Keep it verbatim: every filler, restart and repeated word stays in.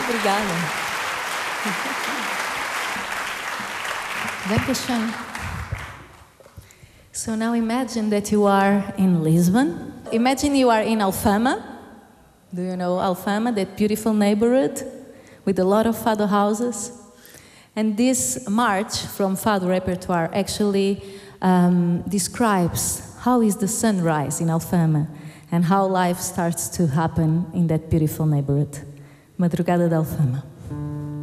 Obrigada. Dankeschön. So now imagine that you are in Lisbon. Imagine you are in Alfama. Do you know Alfama, that beautiful neighborhood with a lot of fado houses? And this march from fado repertoire actually um, describes how is the sunrise in Alfama and how life starts to happen in that beautiful neighborhood. Madrugada de Alfama.